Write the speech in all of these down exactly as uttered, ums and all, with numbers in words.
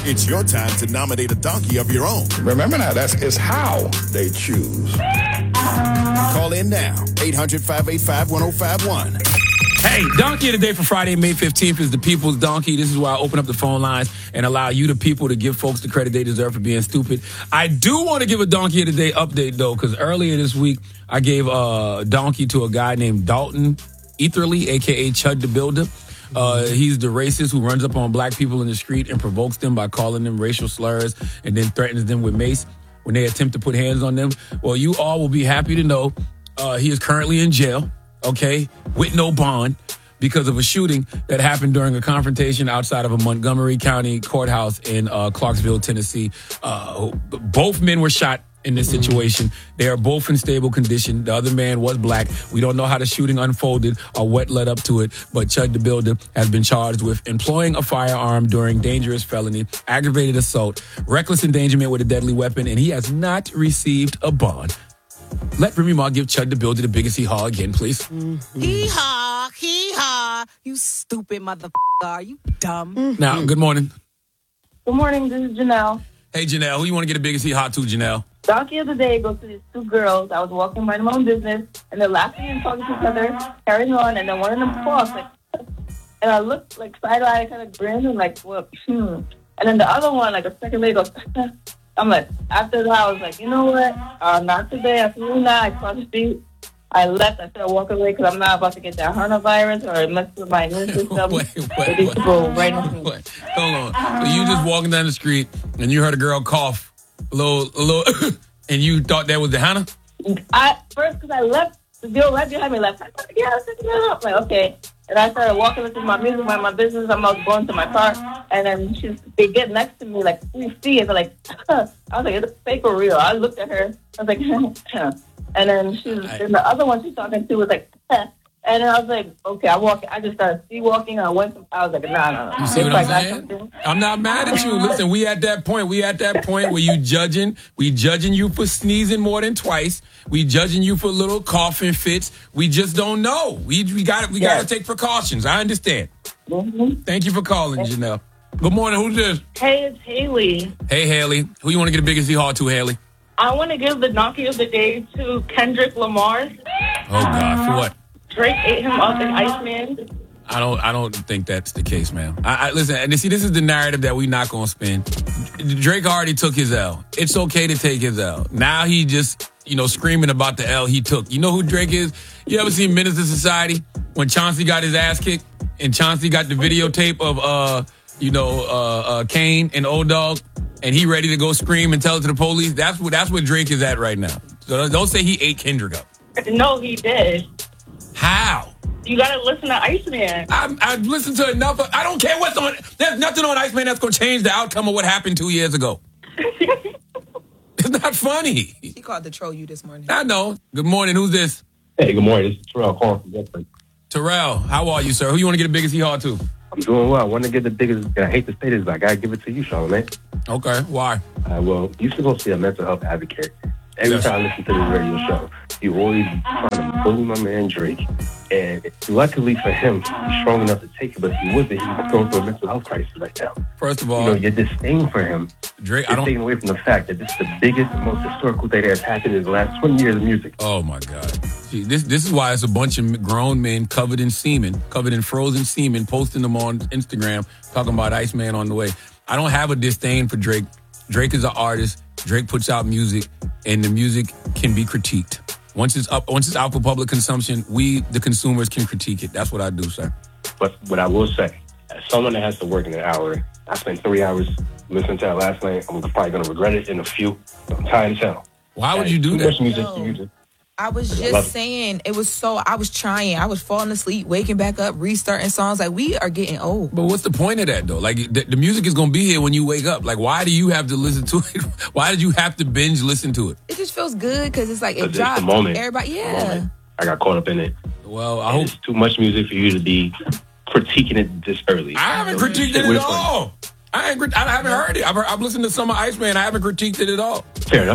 It's your time to nominate a donkey of your own. Remember now, that's is how they choose. Call in now, eight hundred, five eight five, one oh five one. Hey, Donkey of the Day for Friday, May fifteenth is the People's Donkey. This is why I open up the phone lines and allow you, the people, to give folks the credit they deserve for being stupid. I do want to give a Donkey of the Day update, though, because earlier this week, I gave a donkey to a guy named Dalton Etherly, a k a. Chud the Builder. Uh, he's the racist who runs up on black people in the street and provokes them by calling them racial slurs and then threatens them with mace when they attempt to put hands on them. Well, you all will be happy to know uh, he is currently in jail. Okay, with no bond because of a shooting that happened during a confrontation outside of a Montgomery County courthouse in uh, Clarksville, Tennessee. Uh, both men were shot in this situation. They are both in stable condition. The other man was black. We don't know how the shooting unfolded or what led up to it, but Chud the Builder has been charged with employing a firearm during dangerous felony, aggravated assault, reckless endangerment with a deadly weapon, and he has not received a bond. Let Remy Ma give Chud the Builder the biggest hee-haw again, please. Mm-hmm. Hee-haw, hee-haw. You stupid motherfucker. Are you dumb? Mm-hmm. Now, good morning. Good morning. This is Janelle. Hey, Janelle. Who you want to get the biggest hee-haw to, Janelle? Donkey of the Day goes to these two girls. I was walking by my own business, and they're laughing and talking to each other, carrying on, and then one of them paused, like, and I looked, like, side-eye, kind of grinned, and like, well, hmm. And then the other one, like, a second later, goes, I'm like, after that, I was like, you know what? Uh, not today. Absolutely not. I crossed the street. I left. I started walking away because I'm not about to get that coronavirus or mess with my immune system. wait, wait, wait, right wait, wait. Hold on. So you just walking down the street and you heard a girl cough a little, a little, and you thought that was the Hannah? I first because I left the girl right behind me left. I thought, yeah, I was thinking up. Like, okay. And I started walking into my music, my, my business. I'm out going to my car. And then she's, they get next to me, like, three feet. And they're like, huh. I was like, is it fake or real? I looked at her. I was like, huh. And then she was, and the other one she's talking to was like, huh. And then I was like, okay, I walk. I just started sea walking. I went. To, I was like, nah, nah, nah. You see what I'm saying? I'm not mad at you. Listen, we at that point. We at that point where you judging. We judging you for sneezing more than twice. We judging you for little coughing fits. We just don't know. We we got we yes. got to take precautions. I understand. Mm-hmm. Thank you for calling, Janelle. Good morning. Who's this? Hey, it's Haley. Hey, Haley. Who you want to get the biggest hee-haw to, Haley? I want to give the donkey of the day to Kendrick Lamar. Oh God, for what? Drake ate him up in Iceman. I don't. I don't think that's the case, man. I, I listen. And see, this is the narrative that we're not gonna spin. Drake already took his L. It's okay to take his L. Now he just, you know, screaming about the L he took. You know who Drake is? You ever seen Menace to Society when Chauncey got his ass kicked and Chauncey got the videotape of, uh, you know, uh, uh, Kane and Old Dog, and he ready to go scream and tell it to the police? That's what. That's what Drake is at right now. So don't say he ate Kendrick up. No, he did. How? You gotta listen to Iceman. I, I've listened to enough. Of, I don't care what's on. There's nothing on Iceman that's gonna change the outcome of what happened two years ago. It's not funny. He called to troll you this morning. I know. Good morning. Who's this? Hey, good morning. This is Terrell calling from Bedford. Terrell, how are you, sir? Who you want to get the biggest hee-haw to? I'm doing well. I want to get the biggest. I hate to say this, but I gotta give it to you, Charlamagne. Okay. Why? Uh, well, you supposed to be a mental health advocate. Every yes. time I listen to this radio show, you always trying to bully my man Drake. And luckily for him, he's strong enough to take it. But if he wasn't, he was going through a mental health crisis right now. First of all, you know, your disdain for him Drake, is I don't... taken away from the fact that this is the biggest, most historical thing that has happened in the last twenty years of music. Oh, my God. See, this this is why it's a bunch of grown men covered in semen, covered in frozen semen, posting them on Instagram, talking about Iceman on the way. I don't have a disdain for Drake. Drake is an artist. Drake puts out music, and the music can be critiqued. Once it's up, once it's out for public consumption, we, the consumers, can critique it. That's what I do, sir. But what I will say, as someone that has to work in an hour, I spent three hours listening to that last night. I'm probably going to regret it in a few. I'm tired as hell. Why would you do that? Too much music to use it. I was just saying, it was so, I was trying. I was falling asleep, waking back up, restarting songs. Like, we are getting old. But what's the point of that, though? Like, the, the music is going to be here when you wake up. Like, why do you have to listen to it? Why did you have to binge listen to it? It just feels good because it's like, it it's dropped. The moment. Everybody, yeah. Moment. I got caught up in it. Well, I and hope. It's too much music for you to be critiquing it this early. I haven't so critiqued it at all. I, ain't, I haven't heard it. I've, heard, I've listened to some of Iceman. I haven't critiqued it at all. Fair enough.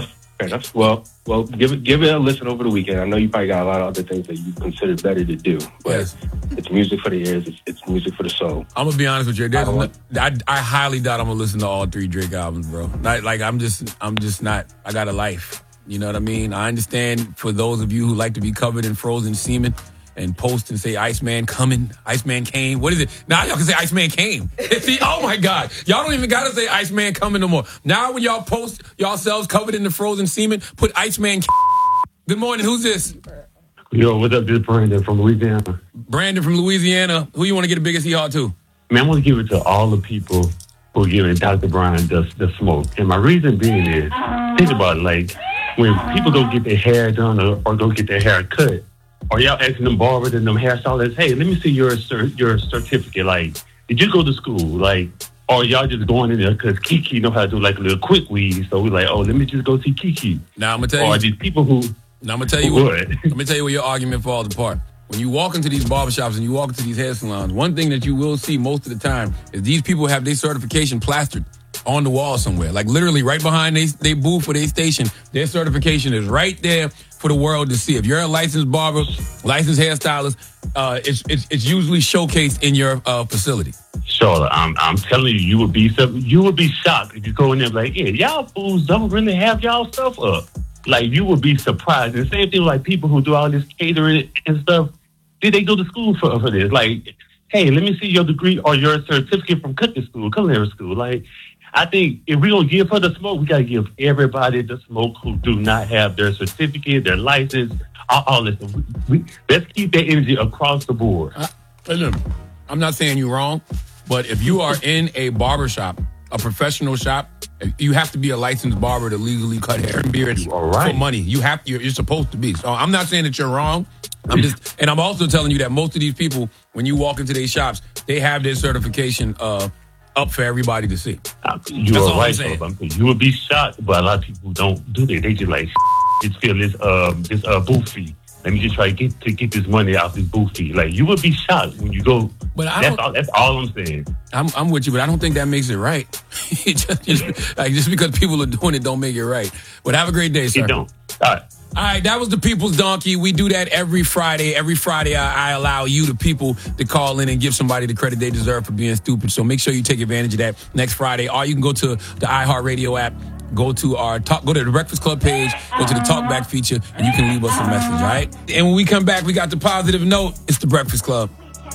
fair enough. Well, well, give it give it a listen over the weekend. I know you probably got a lot of other things that you consider better to do, but Yes. it's music for the ears. It's, it's music for the soul. I'm gonna be honest with you. There's I don't no- want- I, I highly doubt I'm gonna listen to all three Drake albums, bro. Like, like I'm just, I'm just not. I got a life. You know what I mean? I understand for those of you who like to be covered in frozen semen and post and say Iceman coming, Iceman came. What is it? Now y'all can say Iceman came. See, oh my God. Y'all don't even gotta say Iceman coming no more. Now when y'all post yourselves covered in the frozen semen, put Iceman came. Good morning, who's this? Yo, what's up? This is Brandon from Louisiana. Brandon from Louisiana. Who you want to get the biggest hee-haw to? Man, I want to give it to all the people who are giving Doctor Brian the, the smoke. And my reason being is, think about it, like, when people go get their hair done or, or go get their hair cut, or y'all asking them barbers and them hairstylists, hey, let me see your cer- your certificate. Like, did you go to school? Like, or y'all just going in there because Kiki know how to do like a little quick weed. So we're like, oh, let me just go see Kiki. Now I'm gonna tell Or you. these people who, Now I'm gonna tell you who what, would. I'm gonna tell you where your argument falls apart. When you walk into these barbershops and you walk into these hair salons, one thing that you will see most of the time is these people have their certification plastered on the wall somewhere. Like literally right behind they, they booth for their station, their certification is right there for the world to see. If you're a licensed barber, licensed hairstylist, uh, it's, it's it's usually showcased in your uh, facility. Charlotte, I'm I'm telling you, you would be so, you would be shocked if you go in there like, yeah, y'all fools don't really have y'all stuff up. Like, you would be surprised. And the same thing like people who do all this catering and stuff. Did they go to school for for this? Like, hey, let me see your degree or your certificate from cooking school, culinary school. Like, I think if we don't give her the smoke, we got to give everybody the smoke who do not have their certificate, their license, all, all this. We, we, let's keep that energy across the board. Uh, listen, I'm not saying you're wrong, but if you are in a barbershop, a professional shop, you have to be a licensed barber to legally cut hair and beards All right. for money. You have you're, you're supposed to be. So I'm not saying that you're wrong. I'm just, and I'm also telling you that most of these people, when you walk into their shops, they have their certification uh, up for everybody to see. Uh, You That's are all I'm right, saying. though. I'm saying you would be shocked, but a lot of people don't do that. They just like, just feel this um this uh booth fee. Let me just try to get to get this money out this booth fee. Like, you would be shocked when you go. But I that's don't- all. That's all I'm saying. I'm, I'm with you, but I don't think that makes it right. just, just- like just because people are doing it, don't make it right. But have a great day, sir. It don't. All right. All right, that was the People's Donkey. We do that every Friday. Every Friday, I, I allow you, the people, to call in and give somebody the credit they deserve for being stupid. So make sure you take advantage of that next Friday. Or you can go to the iHeartRadio app, go to our talk, go to the Breakfast Club page, go to the Talkback feature, and you can leave us a message, all right? And when we come back, we got the positive note. It's the Breakfast Club.